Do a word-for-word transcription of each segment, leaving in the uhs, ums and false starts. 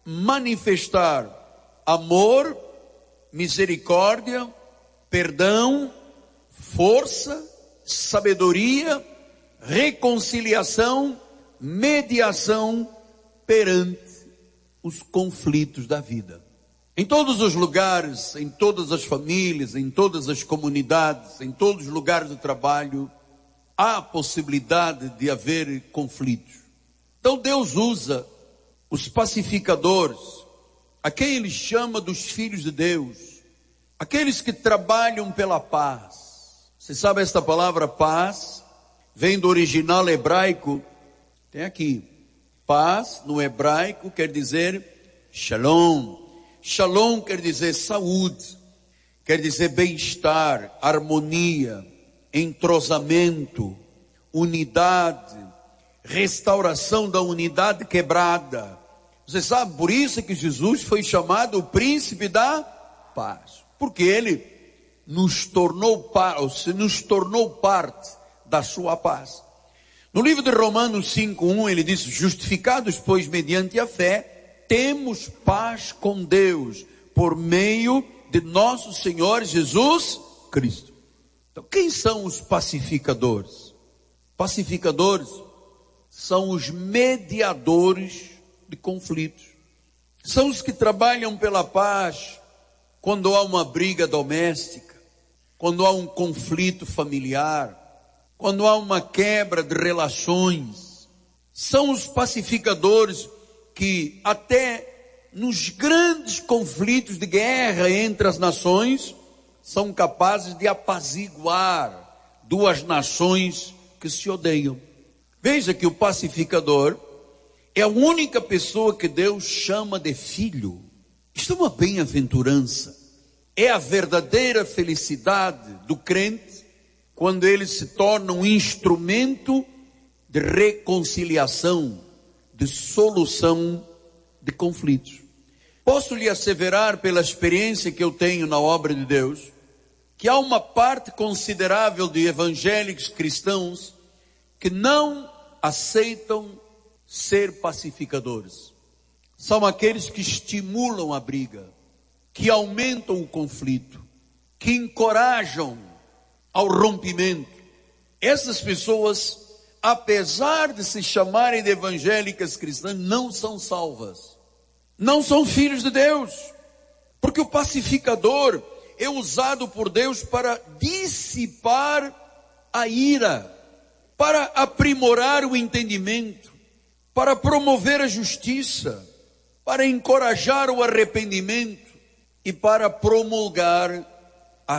manifestar amor, misericórdia, perdão, força, sabedoria, reconciliação, mediação perante os conflitos da vida. Em todos os lugares, em todas as famílias, em todas as comunidades, em todos os lugares de trabalho, há possibilidade de haver conflitos. Então Deus usa os pacificadores, a quem Ele chama dos filhos de Deus, aqueles que trabalham pela paz. Você sabe, esta palavra paz vem do original hebraico, tem aqui, paz no hebraico quer dizer shalom. Shalom quer dizer saúde, quer dizer bem-estar, harmonia, entrosamento, unidade, restauração da unidade quebrada. Você sabe, por isso que Jesus foi chamado o príncipe da paz, porque ele nos tornou, se nos tornou parte da sua paz. No livro de Romanos cinco, um, ele diz: justificados, pois, mediante a fé, temos paz com Deus, por meio de nosso Senhor Jesus Cristo. Então, quem são os pacificadores? Pacificadores são os mediadores de conflitos. São os que trabalham pela paz quando há uma briga doméstica, quando há um conflito familiar, quando há uma quebra de relações. São os pacificadores que até nos grandes conflitos de guerra entre as nações são capazes de apaziguar duas nações que se odeiam. Veja que o pacificador é a única pessoa que Deus chama de filho. Isto é uma bem-aventurança. É a verdadeira felicidade do crente quando ele se torna um instrumento de reconciliação, de solução de conflitos. Posso lhe asseverar, pela experiência que eu tenho na obra de Deus, que há uma parte considerável de evangélicos cristãos que não aceitam ser pacificadores. São aqueles que estimulam a briga, que aumentam o conflito, que encorajam ao rompimento. Essas pessoas, apesar de se chamarem de evangélicas cristãs, não são salvas, não são filhos de Deus, porque o pacificador é usado por Deus para dissipar a ira, para aprimorar o entendimento, para promover a justiça, para encorajar o arrependimento e para promulgar a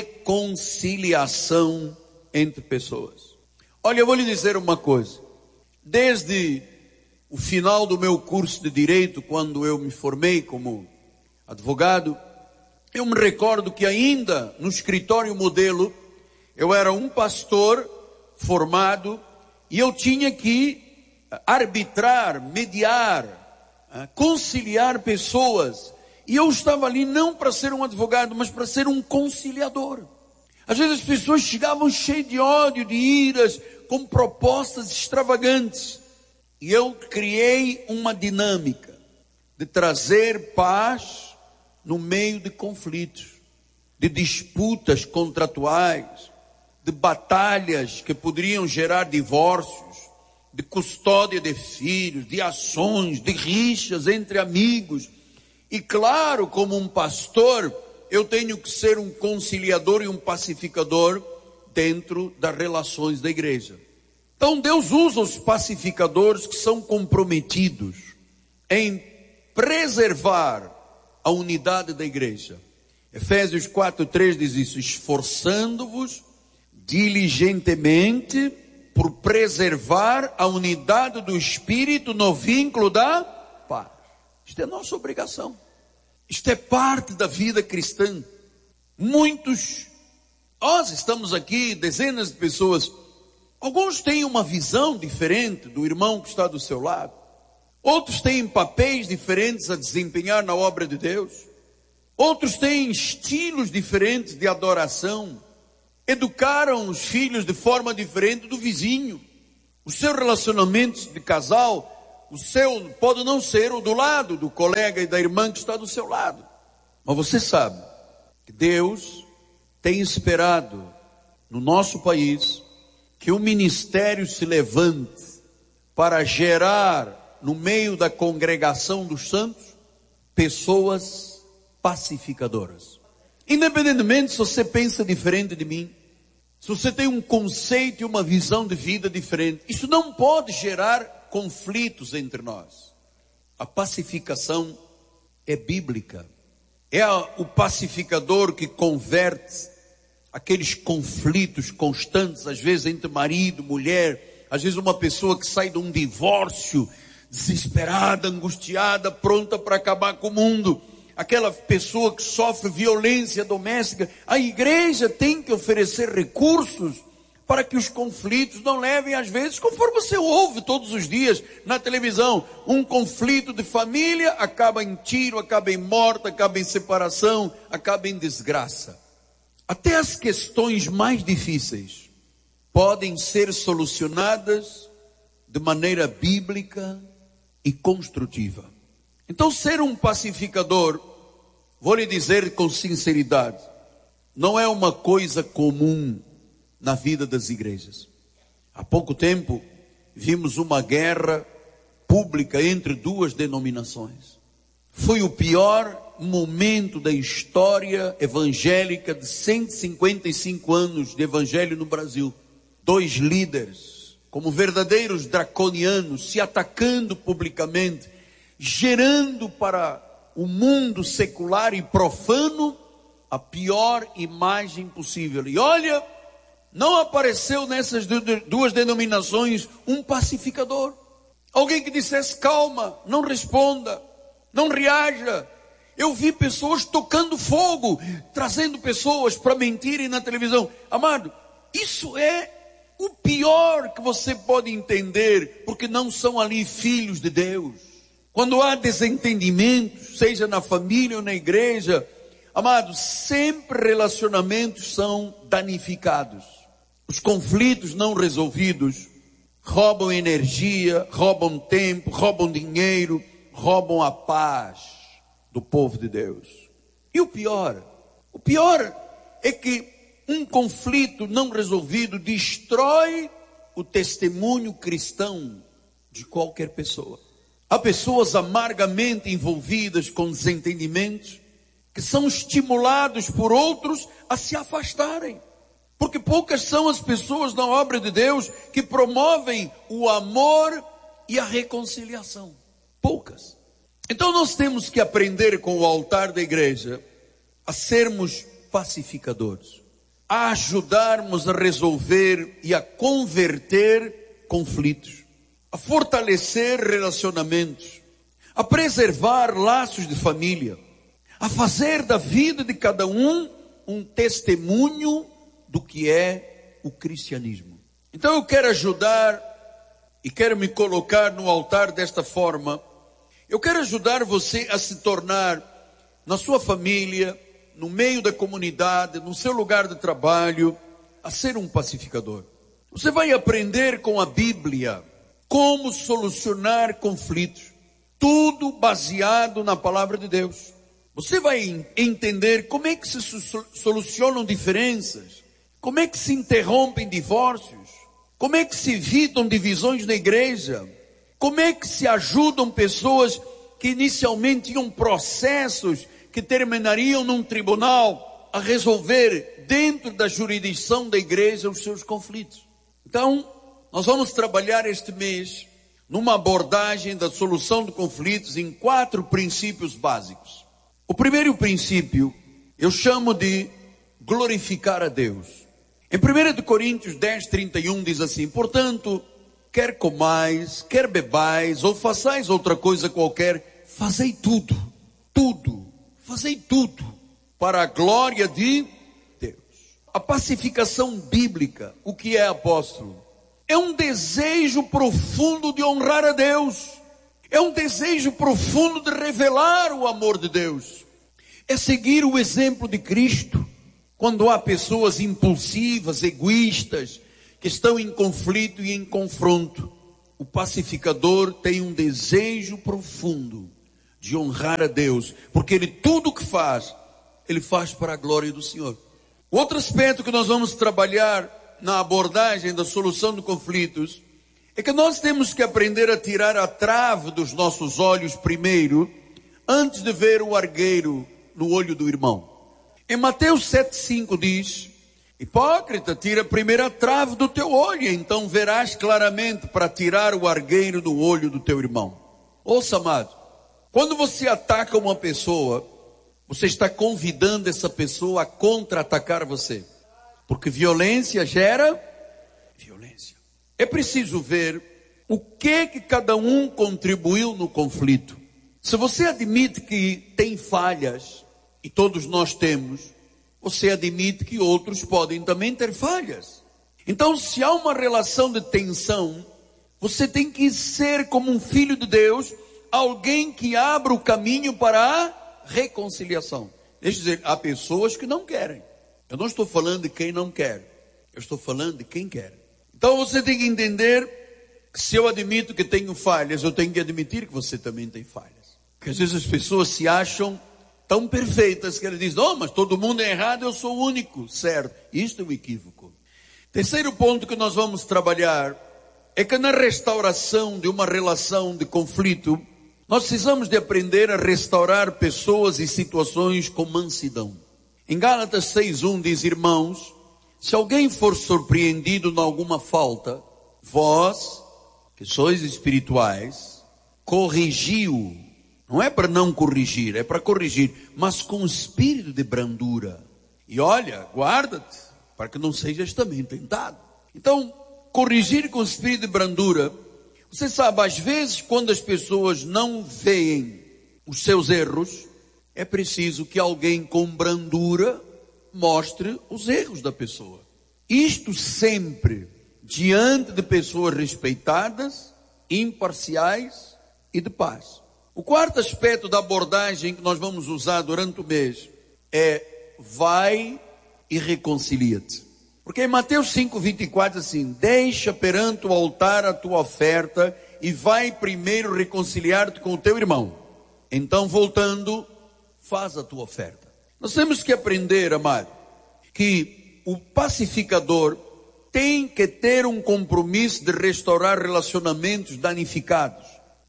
reconciliação entre pessoas. Olha, eu vou lhe dizer uma coisa. Desde o final do meu curso de Direito, quando eu me formei como advogado, eu me recordo que ainda no escritório modelo, eu era um pastor formado e eu tinha que arbitrar, mediar, conciliar pessoas. E eu estava ali não para ser um advogado, mas para ser um conciliador. Às vezes as pessoas chegavam cheias de ódio, de iras, com propostas extravagantes. E eu criei uma dinâmica de trazer paz no meio de conflitos, de disputas contratuais, de batalhas que poderiam gerar divórcios, de custódia de filhos, de ações, de rixas entre amigos. E claro, como um pastor, eu tenho que ser um conciliador e um pacificador dentro das relações da igreja. Então Deus usa os pacificadores que são comprometidos em preservar a unidade da igreja. Efésios quatro, três diz isso: esforçando-vos diligentemente por preservar a unidade do Espírito no vínculo da paz. Isto é nossa obrigação. Isto é parte da vida cristã. Muitos, nós estamos aqui, dezenas de pessoas, alguns têm uma visão diferente do irmão que está do seu lado. Outros têm papéis diferentes a desempenhar na obra de Deus. Outros têm estilos diferentes de adoração. Educaram os filhos de forma diferente do vizinho. Os seus relacionamentos de casal o seu pode não ser o do lado do colega e da irmã que está do seu lado. Mas você sabe que Deus tem esperado no nosso país que o ministério se levante para gerar no meio da congregação dos santos pessoas pacificadoras. Independentemente se você pensa diferente de mim, se você tem um conceito e uma visão de vida diferente, isso não pode gerar conflitos entre nós. A pacificação é bíblica. É o pacificador que converte aqueles conflitos constantes, às vezes entre marido, mulher, às vezes uma pessoa que sai de um divórcio, desesperada, angustiada, pronta para acabar com o mundo. Aquela pessoa que sofre violência doméstica. A igreja tem que oferecer recursos para que os conflitos não levem, às vezes, conforme você ouve todos os dias na televisão, um conflito de família acaba em tiro, acaba em morte, acaba em separação, acaba em desgraça. Até as questões mais difíceis podem ser solucionadas de maneira bíblica e construtiva. Então, ser um pacificador, vou lhe dizer com sinceridade, não é uma coisa comum na vida das igrejas. Há pouco tempo, vimos uma guerra pública entre duas denominações. Foi o pior momento da história evangélica de cento e cinquenta e cinco anos de evangelho no Brasil. Dois líderes, como verdadeiros draconianos, se atacando publicamente, gerando para o mundo secular e profano a pior imagem possível. E olha, não apareceu nessas duas denominações um pacificador. Alguém que dissesse, calma, não responda, não reaja. Eu vi pessoas tocando fogo, trazendo pessoas para mentirem na televisão. Amado, isso é o pior que você pode entender, porque não são ali filhos de Deus. Quando há desentendimento, seja na família ou na igreja, amados, sempre relacionamentos são danificados. Os conflitos não resolvidos roubam energia, roubam tempo, roubam dinheiro, roubam a paz do povo de Deus. E o pior, o pior é que um conflito não resolvido destrói o testemunho cristão de qualquer pessoa. Há pessoas amargamente envolvidas com desentendimentos que são estimulados por outros a se afastarem. Porque poucas são as pessoas na obra de Deus que promovem o amor e a reconciliação. Poucas. Então nós temos que aprender com o altar da igreja a sermos pacificadores, a ajudarmos a resolver e a converter conflitos, a fortalecer relacionamentos, a preservar laços de família, a fazer da vida de cada um um testemunho do que é o cristianismo. Então eu quero ajudar e quero me colocar no altar desta forma. Eu quero ajudar você a se tornar, na sua família, no meio da comunidade, no seu lugar de trabalho, a ser um pacificador. Você vai aprender com a Bíblia como solucionar conflitos, tudo baseado na palavra de Deus. Você vai entender como é que se solucionam diferenças, como é que se interrompem divórcios, como é que se evitam divisões na igreja, como é que se ajudam pessoas que inicialmente tinham processos que terminariam num tribunal a resolver dentro da jurisdição da igreja os seus conflitos. Então, nós vamos trabalhar este mês numa abordagem da solução de conflitos em quatro princípios básicos. O primeiro princípio eu chamo de glorificar a Deus. Em primeira Coríntios dez, trinta e um diz assim: portanto, quer comais, quer bebais, ou façais outra coisa qualquer, fazei tudo, tudo, fazei tudo, para a glória de Deus. A pacificação bíblica, o que é, apóstolo? É um desejo profundo de honrar a Deus. É um desejo profundo de revelar o amor de Deus. É seguir o exemplo de Cristo. Quando há pessoas impulsivas, egoístas, que estão em conflito e em confronto, o pacificador tem um desejo profundo de honrar a Deus, porque ele tudo o que faz, ele faz para a glória do Senhor. Outro aspecto que nós vamos trabalhar na abordagem da solução de conflitos é que nós temos que aprender a tirar a trave dos nossos olhos primeiro, antes de ver o argueiro no olho do irmão. Em Mateus sete, cinco diz: hipócrita, tira primeiro a trave do teu olho, então verás claramente para tirar o argueiro do olho do teu irmão. Ouça, amado, quando você ataca uma pessoa, você está convidando essa pessoa a contra-atacar você, porque violência gera violência. É preciso ver o que que cada um contribuiu no conflito. Se você admite que tem falhas, e todos nós temos, você admite que outros podem também ter falhas. Então, se há uma relação de tensão, você tem que ser como um filho de Deus, alguém que abra o caminho para a reconciliação. Deixa eu dizer, há pessoas que não querem. Eu não estou falando de quem não quer, eu estou falando de quem quer. Então você tem que entender que se eu admito que tenho falhas, eu tenho que admitir que você também tem falhas. Porque às vezes as pessoas se acham tão perfeitas que elas dizem: não, mas todo mundo é errado, eu sou o único certo. Isto é um equívoco. Terceiro ponto que nós vamos trabalhar é que na restauração de uma relação de conflito, nós precisamos de aprender a restaurar pessoas e situações com mansidão. Em Gálatas seis, um diz: irmãos, se alguém for surpreendido em alguma falta, vós, que sois espirituais, corrigiu. Não é para não corrigir, é para corrigir, mas com espírito de brandura. E olha, guarda-te, para que não sejas também tentado. Então, corrigir com espírito de brandura. Você sabe, às vezes, quando as pessoas não veem os seus erros, é preciso que alguém com brandura mostre os erros da pessoa. Isto sempre diante de pessoas respeitadas, imparciais e de paz. O quarto aspecto da abordagem que nós vamos usar durante o mês é: vai e reconcilia-te. Porque em Mateus cinco, vinte e quatro assim: deixa perante o altar a tua oferta e vai primeiro reconciliar-te com o teu irmão. Então, voltando, faz a tua oferta. Nós temos que aprender, amado, que o pacificador tem que ter um compromisso de restaurar relacionamentos danificados,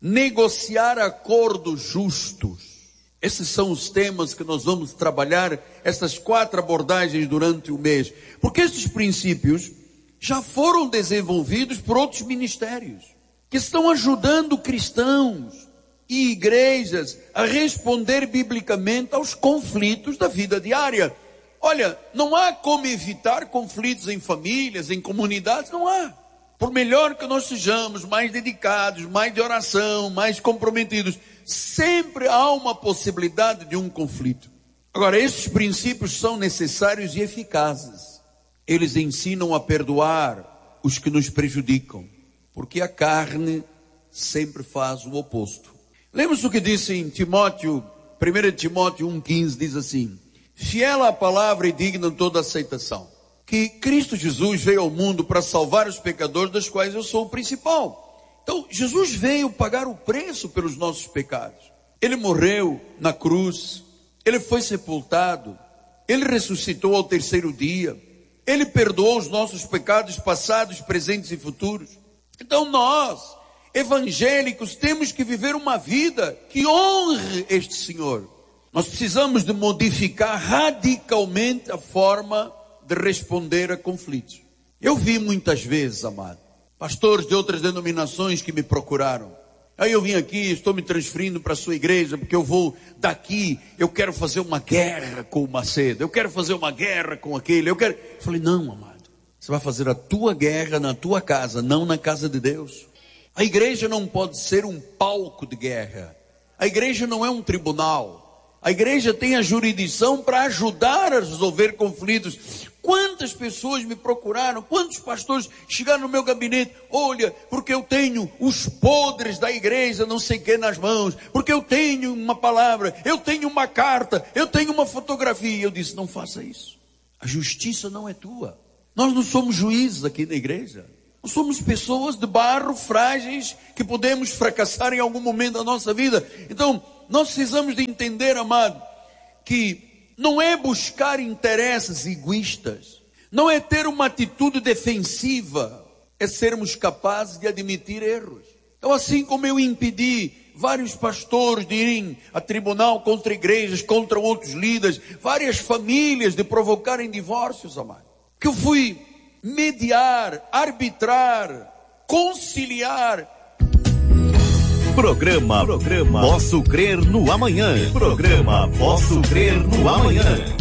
negociar acordos justos. Esses são os temas que nós vamos trabalhar, essas quatro abordagens durante o mês. Porque esses princípios já foram desenvolvidos por outros ministérios, que estão ajudando cristãos e igrejas a responder biblicamente aos conflitos da vida diária. Olha, não há como evitar conflitos em famílias, em comunidades, não há. Por melhor que nós sejamos mais dedicados, mais de oração, mais comprometidos, sempre há uma possibilidade de um conflito. Agora, esses princípios são necessários e eficazes. Eles ensinam a perdoar os que nos prejudicam, porque a carne sempre faz o oposto. Lembra-se o que disse em Timóteo, primeiro Timóteo um, quinze, diz assim: fiel à palavra e digna de toda aceitação, que Cristo Jesus veio ao mundo para salvar os pecadores, dos quais eu sou o principal. Então, Jesus veio pagar o preço pelos nossos pecados. Ele morreu na cruz, Ele foi sepultado, Ele ressuscitou ao terceiro dia, Ele perdoou os nossos pecados passados, presentes e futuros. Então nós, evangélicos, temos que viver uma vida que honre este Senhor. Nós precisamos de modificar radicalmente a forma de responder a conflitos. Eu vi muitas vezes, amado, pastores de outras denominações que me procuraram. Aí eu vim aqui, estou me transferindo para a sua igreja, porque eu vou daqui, eu quero fazer uma guerra com o Macedo, eu quero fazer uma guerra com aquele, eu quero... Eu falei, não, amado, você vai fazer a tua guerra na tua casa, não na casa de Deus. A igreja não pode ser um palco de guerra. A igreja não é um tribunal. A igreja tem a jurisdição para ajudar a resolver conflitos. Quantas pessoas me procuraram, quantos pastores chegaram no meu gabinete: olha, porque eu tenho os podres da igreja, não sei o que, nas mãos, porque eu tenho uma palavra, eu tenho uma carta, eu tenho uma fotografia. Eu disse, não faça isso. A justiça não é tua. Nós não somos juízes aqui na igreja. Nós somos pessoas de barro, frágeis, que podemos fracassar em algum momento da nossa vida. Então, nós precisamos de entender, amado, que não é buscar interesses egoístas, não é ter uma atitude defensiva, é sermos capazes de admitir erros. Então, assim como eu impedi vários pastores de irem a tribunal contra igrejas, contra outros líderes, várias famílias de provocarem divórcios, amado, que eu fui mediar, arbitrar, conciliar. Programa, programa Posso Crer no Amanhã. Programa Posso Crer no Amanhã.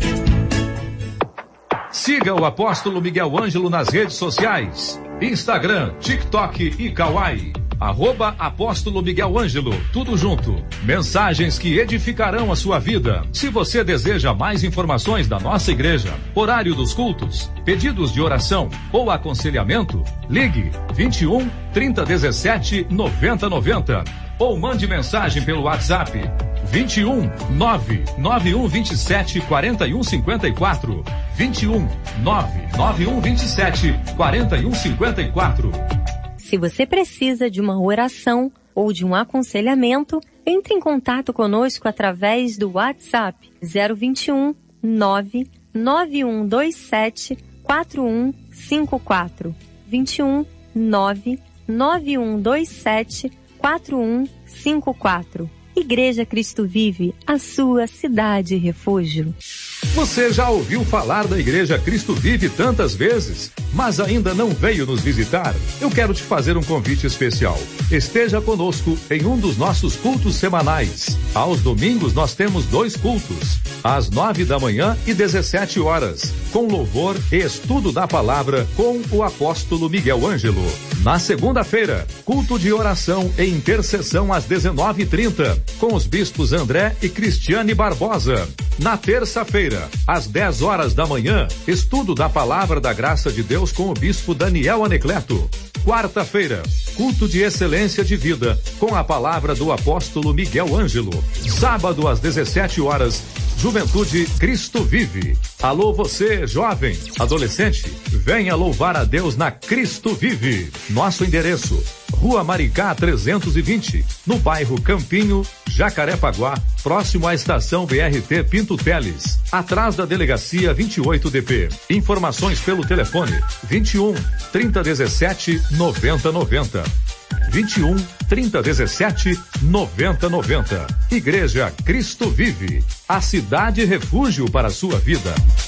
Siga o Apóstolo Miguel Ângelo nas redes sociais: Instagram, TikTok e Kawaii. Arroba Apóstolo Miguel Ângelo, tudo junto. Mensagens que edificarão a sua vida. Se você deseja mais informações da nossa igreja, horário dos cultos, pedidos de oração ou aconselhamento, ligue vinte e um, trinta, dezessete, noventa, noventa ou mande mensagem pelo WhatsApp vinte e um, nove nove um vinte e sete, quarenta e um cinquenta e quatro. vinte e um, nove nove um vinte e sete, quarenta e um cinquenta e quatro. Se você precisa de uma oração ou de um aconselhamento, entre em contato conosco através do WhatsApp zero vinte e um, nove nove um dois sete, quatro um cinco quatro. vinte e um, nove nove um dois sete, quatro um cinco quatro. Igreja Cristo Vive, a sua cidade refúgio. Você já ouviu falar da Igreja Cristo Vive tantas vezes, mas ainda não veio nos visitar? Eu quero te fazer um convite especial. Esteja conosco em um dos nossos cultos semanais. Aos domingos nós temos dois cultos, às nove da manhã e dezessete horas, com louvor e estudo da palavra com o apóstolo Miguel Ângelo. Na segunda-feira, culto de oração e intercessão às dezenove e trinta, com os bispos André e Cristiane Barbosa. Na terça-feira, às dez horas da manhã, estudo da palavra da graça de Deus com o bispo Daniel Anecleto. Quarta-feira, culto de excelência de vida, com a palavra do apóstolo Miguel Ângelo. Sábado, às dezessete horas, Juventude Cristo Vive. Alô você, jovem, adolescente, venha louvar a Deus na Cristo Vive. Nosso endereço: Rua Maricá trezentos e vinte, no bairro Campinho, Jacarepaguá, próximo à estação B R T Pinto Teles, atrás da delegacia vinte e oito D P. Informações pelo telefone vinte e um, trinta, dezessete, noventa, noventa. vinte e um, trinta, dezessete, noventa, noventa. Igreja Cristo Vive, a cidade refúgio para a sua vida.